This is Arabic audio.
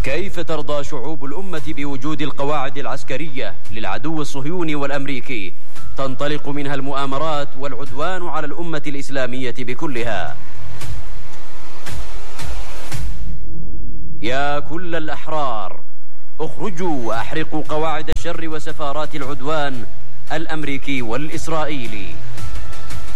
كيف ترضى شعوب الأمة بوجود القواعد العسكرية للعدو الصهيوني والأمريكي تنطلق منها المؤامرات والعدوان على الأمة الإسلامية بكلها؟ يا كل الأحرار، اخرجوا وأحرقوا قواعد الشر وسفارات العدوان الأمريكي والإسرائيلي.